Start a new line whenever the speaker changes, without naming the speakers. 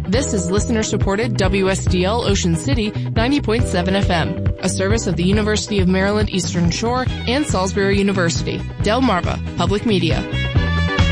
This is listener-supported WSDL Ocean City 90.7 FM, a service of the University of Maryland Eastern Shore and Salisbury University. Delmarva Public Media.